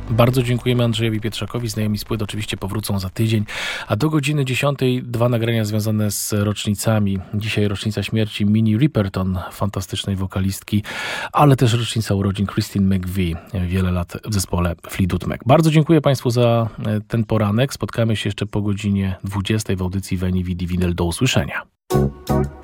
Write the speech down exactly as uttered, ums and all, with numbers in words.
Bardzo dziękujemy Andrzejowi Pietrzakowi. Znajomi z płyt oczywiście powrócą za tydzień, a do godziny dziesiątej dwa nagrania związane z rocznicami. Dzisiaj rocznica śmierci Minnie Riperton, fantastycznej wokalistki, ale też rocznica urodzin Christine McVie, wiele lat w zespole Fleetwood Mac. Bardzo dziękuję Państwu za ten poranek. Spotkamy się jeszcze po godzinie dwudziestej w audycji Veni Vidi Vinyl. Do usłyszenia.